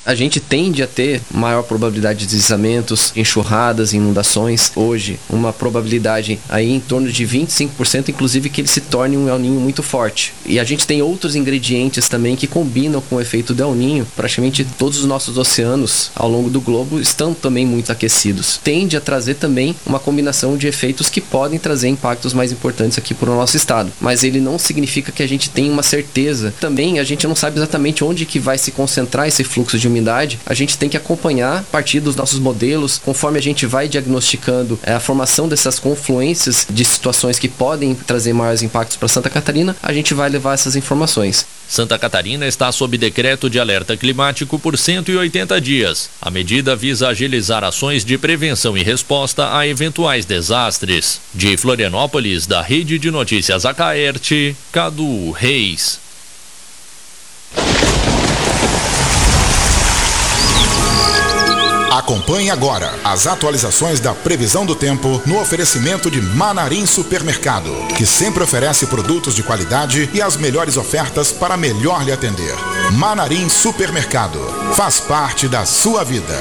A gente tende a ter maior probabilidade de deslizamentos, enxurradas, inundações. Hoje, uma probabilidade aí em torno de 25%, inclusive que ele se torne um El Niño muito forte. E a gente tem outros ingredientes também que combinam com o efeito do El Niño. Praticamente todos os nossos oceanos ao longo do globo estão também muito aquecidos. Tende a trazer também uma combinação de efeitos que podem trazer impactos mais importantes aqui para o nosso estado. Mas ele não significa que a gente tenha uma certeza. Também a gente não sabe exatamente onde que vai se concentrar esse fluxo de umidade. A gente tem que acompanhar a partir dos nossos modelos, conforme a gente vai diagnosticando a formação dessas confluências de situações que podem trazer maiores impactos para Santa Catarina, a gente vai levar essas informações. Santa Catarina está sob decreto de alerta climático por 180 dias. A medida visa agilizar ações de prevenção e resposta a eventuais desastres. De Florianópolis, da Rede de Notícias Acaerte, Cadu Reis. Acompanhe agora as atualizações da previsão do tempo no oferecimento de Manarim Supermercado, que sempre oferece produtos de qualidade e as melhores ofertas para melhor lhe atender. Manarim Supermercado, faz parte da sua vida.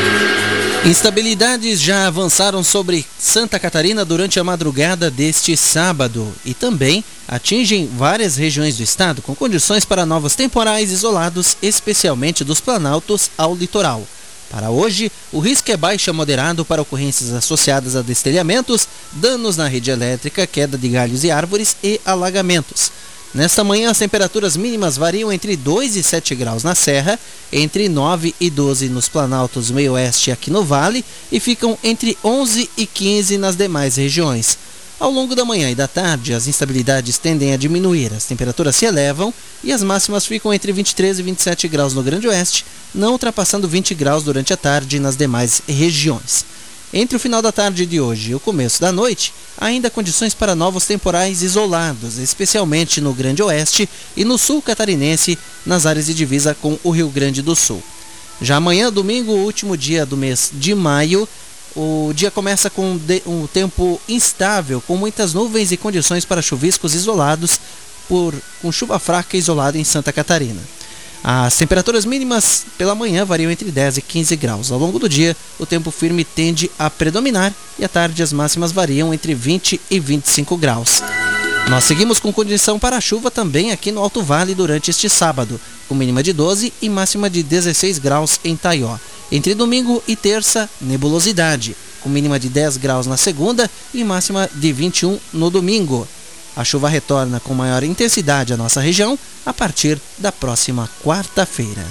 Instabilidades já avançaram sobre Santa Catarina durante a madrugada deste sábado e também atingem várias regiões do estado, com condições para novos temporais isolados, especialmente dos planaltos ao litoral. Para hoje, o risco é baixo a moderado para ocorrências associadas a destelhamentos, danos na rede elétrica, queda de galhos e árvores e alagamentos. Nesta manhã, as temperaturas mínimas variam entre 2 e 7 graus na Serra, entre 9 e 12 nos planaltos meio-oeste aqui no Vale e ficam entre 11 e 15 nas demais regiões. Ao longo da manhã e da tarde, as instabilidades tendem a diminuir, as temperaturas se elevam e as máximas ficam entre 23 e 27 graus no Grande Oeste, não ultrapassando 20 graus durante a tarde nas demais regiões. Entre o final da tarde de hoje e o começo da noite, ainda há condições para novos temporais isolados, especialmente no Grande Oeste e no sul catarinense, nas áreas de divisa com o Rio Grande do Sul. Já amanhã, domingo, o último dia do mês de maio, o dia começa com um tempo instável, com muitas nuvens e condições para chuviscos isolados, com chuva fraca isolada em Santa Catarina. As temperaturas mínimas pela manhã variam entre 10 e 15 graus. Ao longo do dia, o tempo firme tende a predominar e à tarde as máximas variam entre 20 e 25 graus. Nós seguimos com condição para chuva também aqui no Alto Vale durante este sábado, com mínima de 12 e máxima de 16 graus em Taió. Entre domingo e terça, nebulosidade, com mínima de 10 graus na segunda e máxima de 21 no domingo. A chuva retorna com maior intensidade à nossa região a partir da próxima quarta-feira.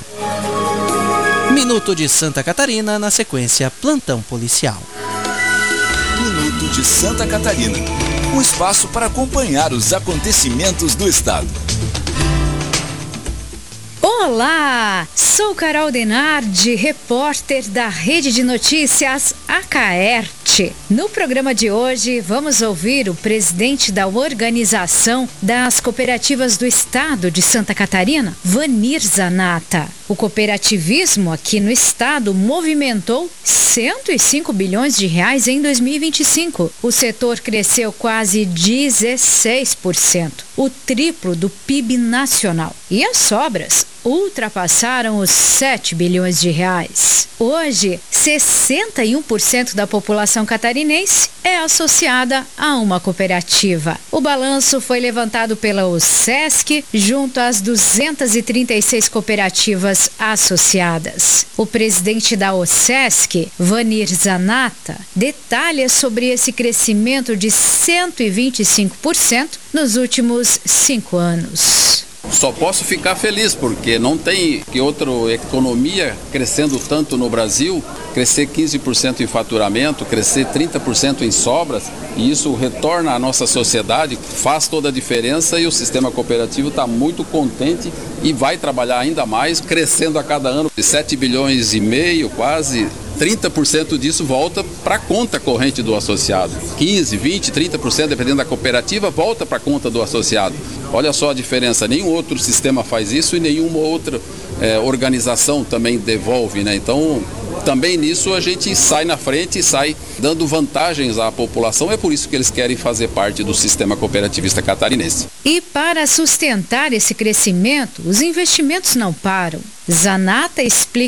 Minuto de Santa Catarina, na sequência, plantão policial. Minuto de Santa Catarina, um espaço para acompanhar os acontecimentos do estado. Olá, sou Carol Denardi, repórter da Rede de Notícias Acaerte. No programa de hoje, vamos ouvir o presidente da Organização das Cooperativas do Estado de Santa Catarina, Vanir Zanata. O cooperativismo aqui no estado movimentou 105 bilhões de reais em 2025. O setor cresceu quase 16%, o triplo do PIB nacional. E as sobras ultrapassaram os 7 bilhões de reais. Hoje, 61% da população catarinense é associada a uma cooperativa. O balanço foi levantado pela OSESC junto às 236 cooperativas associadas. O presidente da OSESC, Vanir Zanata, detalha sobre esse crescimento de 125% nos últimos 5 anos. Só posso ficar feliz porque não tem que outra economia crescendo tanto no Brasil, crescer 15% em faturamento, crescer 30% em sobras, e isso retorna à nossa sociedade, faz toda a diferença, e o sistema cooperativo está muito contente e vai trabalhar ainda mais, crescendo a cada ano, 7 bilhões e meio quase. 30% disso volta para a conta corrente do associado. 15, 20, 30%, dependendo da cooperativa, volta para a conta do associado. Olha só a diferença, nenhum outro sistema faz isso e nenhuma outra organização também devolve, né? Então, também nisso a gente sai na frente e sai dando vantagens à população. É por isso que eles querem fazer parte do sistema cooperativista catarinense. E para sustentar esse crescimento, os investimentos não param. Zanata explica